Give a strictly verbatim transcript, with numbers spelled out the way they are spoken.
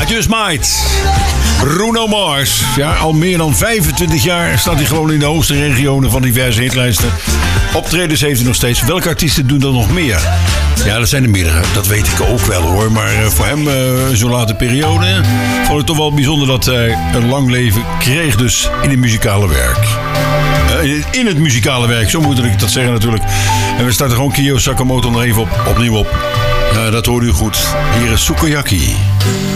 Just Might. Bruno Mars. Ja, al meer dan vijfentwintig jaar staat hij gewoon in de hoogste regionen van diverse hitlijsten. Optredens heeft hij nog steeds. Welke artiesten doen dat nog meer? Ja, dat zijn er meerdere. Dat weet ik ook wel hoor. Maar voor hem, uh, zo'n late periode, vond ik toch wel bijzonder dat hij een lang leven kreeg dus in het muzikale werk. Uh, in het muzikale werk, zo moet ik dat zeggen natuurlijk. En we starten gewoon Kyo Sakamoto nog even op, opnieuw op. Uh, dat hoorde u goed. Hier is Sukiyaki.